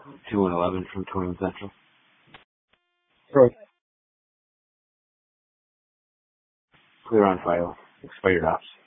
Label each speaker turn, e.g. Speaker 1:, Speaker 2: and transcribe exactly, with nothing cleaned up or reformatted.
Speaker 1: two and eleven from twenty-one Central.
Speaker 2: Right.
Speaker 1: Clear on file. Expired ops.